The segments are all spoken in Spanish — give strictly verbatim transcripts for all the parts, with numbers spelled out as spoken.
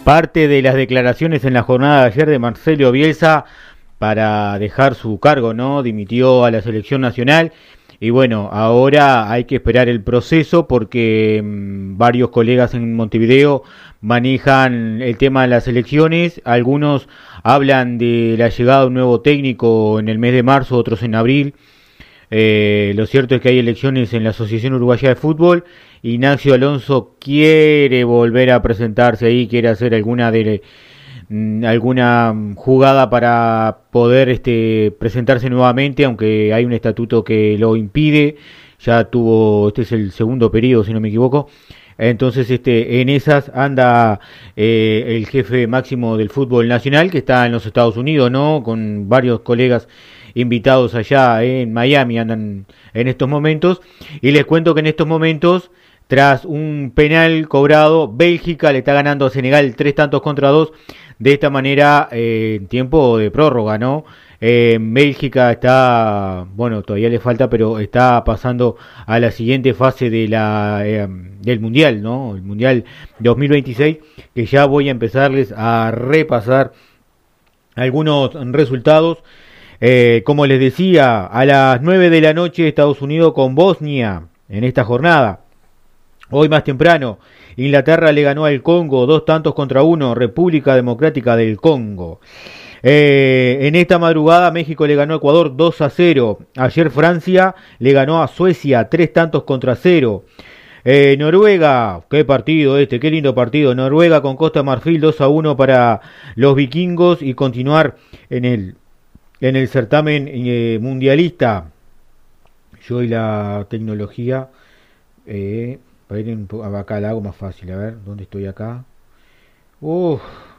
Parte de las declaraciones en la jornada de ayer de Marcelo Bielsa para dejar su cargo, ¿no? Dimitió a la selección nacional y bueno, ahora hay que esperar el proceso porque mmm, varios colegas en Montevideo manejan el tema de las elecciones. Algunos hablan de la llegada de un nuevo técnico en el mes de marzo, otros en abril. Eh, lo cierto es que hay elecciones en la Asociación Uruguaya de Fútbol. Ignacio Alonso quiere volver a presentarse ahí, quiere hacer alguna de, mm, alguna jugada para poder este, presentarse nuevamente, aunque hay un estatuto que lo impide. Ya tuvo, este es el segundo periodo, si no me equivoco. Entonces, este, en esas anda eh, el jefe máximo del fútbol nacional, que está en los Estados Unidos, ¿no? Con varios colegas invitados allá eh, en Miami, andan en estos momentos. Y les cuento que en estos momentos, tras un penal cobrado, Bélgica le está ganando a Senegal tres tantos contra dos. De esta manera, eh, en tiempo de prórroga, ¿no? Eh, Bélgica está, bueno, todavía le falta, pero está pasando a la siguiente fase de la eh, del Mundial, ¿no? El Mundial dos mil veintiséis, que ya voy a empezarles a repasar algunos resultados. Eh, como les decía, a las nueve de la noche Estados Unidos con Bosnia en esta jornada. Hoy más temprano, Inglaterra le ganó al Congo dos tantos contra uno, República Democrática del Congo. Eh, en esta madrugada México le ganó a Ecuador dos a cero. Ayer Francia le ganó a Suecia tres tantos contra cero. Eh, Noruega, qué partido este, qué lindo partido. Noruega con Costa de Marfil dos a uno para los vikingos y continuar en el, en el certamen eh, mundialista. Yo y la tecnología... Eh, Para ir un poco, acá la hago más fácil, a ver, ¿dónde estoy acá? Uf,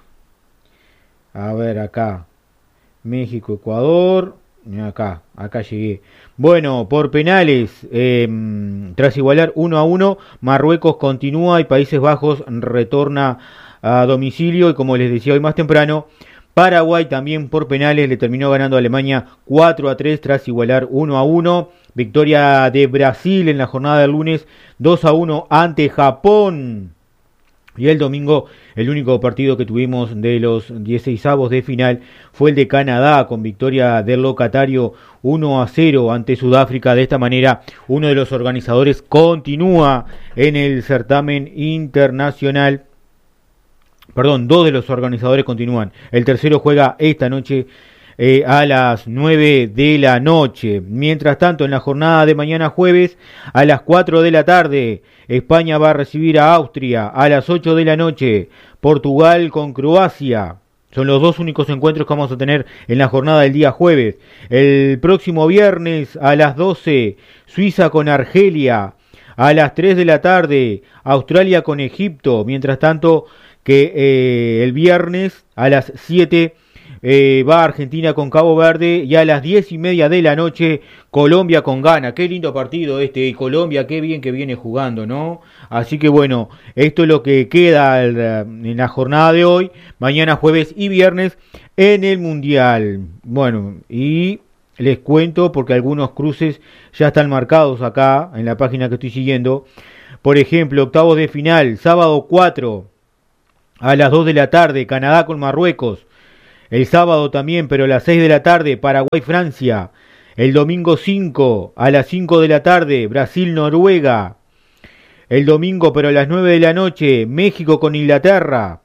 a ver, acá, México, Ecuador, acá, acá llegué. Bueno, por penales, eh, tras igualar uno a uno, Marruecos continúa y Países Bajos retorna a domicilio. Y como les decía hoy más temprano, Paraguay también por penales le terminó ganando a Alemania cuatro a tres tras igualar uno a uno. Victoria de Brasil en la jornada del lunes dos a uno ante Japón. Y el domingo el único partido que tuvimos de los dieciseisavos de final fue el de Canadá, con victoria del locatario uno a cero ante Sudáfrica. De esta manera, uno de los organizadores continúa en el certamen internacional. Perdón, dos de los organizadores continúan. El tercero juega esta noche eh, a las nueve de la noche. Mientras tanto, en la jornada de mañana jueves, a las cuatro de la tarde, España va a recibir a Austria. A las ocho de la noche, Portugal con Croacia. Son los dos únicos encuentros que vamos a tener en la jornada del día jueves. El próximo viernes a las doce, Suiza con Argelia. A las tres de la tarde, Australia con Egipto. Mientras tanto, que eh, el viernes a las siete eh, va Argentina con Cabo Verde, y a las diez y media de la noche Colombia con Ghana. Qué lindo partido este, Colombia, qué bien que viene jugando, ¿no? Así que bueno, esto es lo que queda el, en la jornada de hoy, mañana jueves y viernes en el Mundial. Bueno, y les cuento porque algunos cruces ya están marcados acá en la página que estoy siguiendo. Por ejemplo, octavos de final, sábado cuatro a las dos de la tarde, Canadá con Marruecos. El sábado también, pero a las seis de la tarde, Paraguay-Francia. El domingo cinco, a las cinco de la tarde, Brasil-Noruega. El domingo, pero a las nueve de la noche, México con Inglaterra.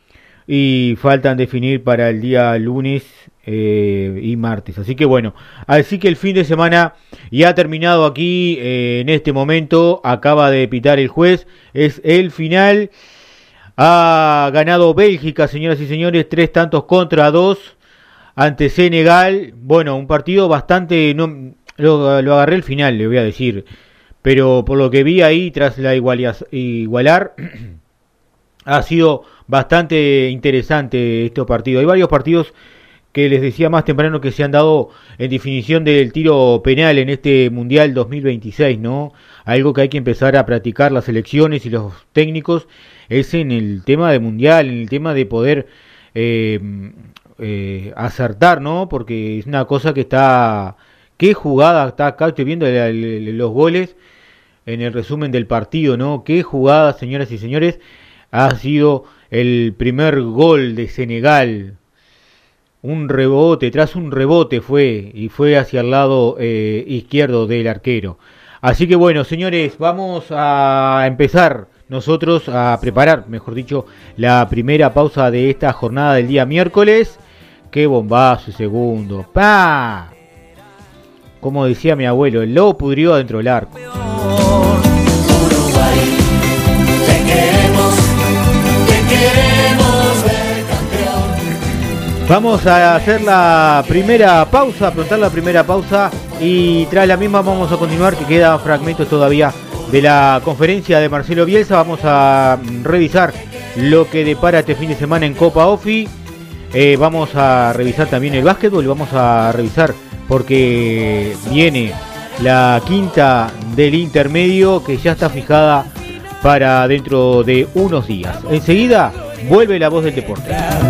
Y faltan definir para el día lunes eh, y martes. Así que bueno, así que el fin de semana ya ha terminado aquí. Eh, en este momento acaba de pitar el juez. Es el final. Ha ganado Bélgica, señoras y señores, tres tantos contra dos ante Senegal. Bueno, un partido bastante... No, lo, lo agarré al final, le voy a decir. Pero por lo que vi ahí, tras la igualia, igualar, ha sido bastante interesante este partido. Hay varios partidos que les decía más temprano que se han dado en definición del tiro penal en este Mundial dos mil veintiséis, ¿no? Algo que hay que empezar a practicar las selecciones y los técnicos es en el tema de Mundial, en el tema de poder eh, eh, acertar, ¿no? Porque es una cosa que está... ¿Qué jugada está acá? Estoy viendo el, el, los goles en el resumen del partido, ¿no? ¿Qué jugada, señoras y señores? Ha sido el primer gol de Senegal. Un rebote, tras un rebote fue, y fue hacia el lado eh, izquierdo del arquero. Así que bueno, señores, vamos a empezar nosotros a preparar, mejor dicho, la primera pausa de esta jornada del día miércoles. ¡Qué bombazo segundo! ¡Pa! Como decía mi abuelo, el lobo pudrió adentro del arco. Uruguay, te queremos, te queremos ver campeón. Vamos a hacer la primera pausa, afrontar la primera pausa y tras la misma vamos a continuar, que quedan fragmentos todavía de la conferencia de Marcelo Bielsa. Vamos a revisar lo que depara este fin de semana en Copa Ofi. Eh, vamos a revisar también el básquetbol, vamos a revisar porque viene la quinta del intermedio que ya está fijada para dentro de unos días. Enseguida vuelve la voz del deporte.